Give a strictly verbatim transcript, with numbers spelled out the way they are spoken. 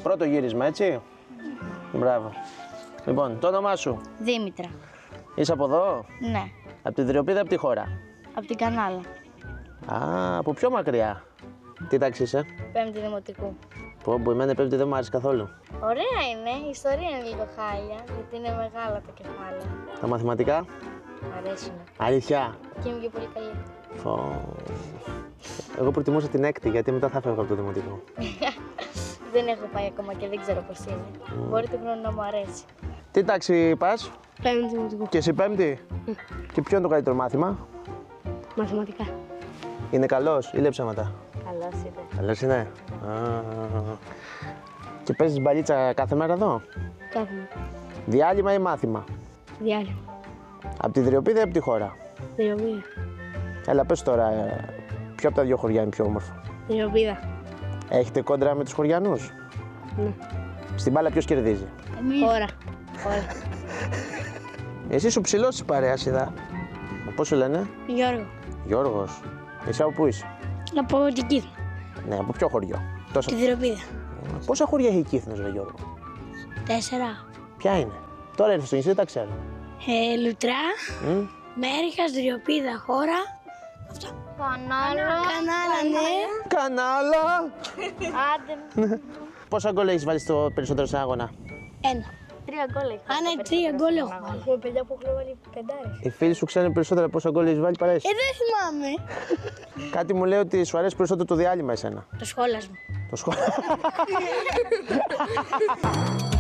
Πρώτο γύρισμα, έτσι. Μπράβο. Λοιπόν, το όνομά σου. Δήμητρα. Είσαι από εδώ. Ναι. Από την Τριοπίδα, από τη χώρα. Από την Κανάλα. Α, από πιο μακριά. Τι τάξη είσαι? Πέμπτη δημοτικού. Πω, πω, εμένα η πέμπτη δεν μου άρεσε καθόλου. Ωραία είναι. Η ιστορία είναι λίγο χάλια, γιατί είναι μεγάλα τα κεφάλαια. Τα μαθηματικά. Μ' αρέσουν. Αλήθεια. Και είμαι και πολύ καλή. Φω... Εγώ προτιμούσα την έκτη, γιατί μετά θα φεύγω από το δημοτικό. Δεν έχω πάει ακόμα και δεν ξέρω πώς είναι. Mm. Μπορεί το χρόνο να μου αρέσει. Τι τάξη πας? Πέμπτη δημοτικού. Και εσύ πέμπτη. Mm. Και ποιο είναι το καλύτερο μάθημα? Μαθηματικά. Είναι καλός ή λέει ψέματα? Καλός είναι. Καλός είναι. Α, και παίζεις μπαλίτσα κάθε μέρα εδώ? Κάθε μέρα. Διάλειμμα ή μάθημα? Διάλειμμα. Από τη Τριοπίδα ή από τη χώρα? Τριοπίδα. Έλα πες τώρα, ε, ποιο από τα δύο χωριά είναι πιο όμορφο? Τριοπίδα. Έχετε κόντρα με τους χωριανούς? Ναι. Στην μπάλα ποιος κερδίζει? Εμείς. Χώρα. Χώρα. Εσύ σου ψηλός της παρέας είδα. Πώς σου λένε? Γιώργο. Γιώργος. Εσύ από πού είσαι? Από την Κύθνο. Ναι, από ποιο χωριό? Τόσο... Τη Τριοπίδα. Πόσα χωριά έχει η Κύθνος, ρε Γιώργο? Τέσσερα. Ποια είναι? Τώρα ήρθα στο νησί, δεν τα ξέρω. Ε, Λουτρά, Mm? Μέριχας, Τριοπίδα, χώρα. Αυτό. Κανάλα. Κανάλα, ναι. Κανάλα! Άντε. Πόσα γκολ έχεις βάλει στο περισσότερο σε αγώνα? Ένα. Τρία γκολ έχω. Α, ναι, τρία γκολ έχω βάλει. Έχουμε παιδιά που έχουν βάλει πεντάρες. Οι φίλοι σου ξέρουν περισσότερα πόσα γκολ έχεις βάλει παρά εσύ. Ε, δεν θυμάμαι. Κάτι μου λέει ότι σου αρέσει περισσότερο το διάλειμμα εσένα. Το σχόλασμα. Το σχόλιο.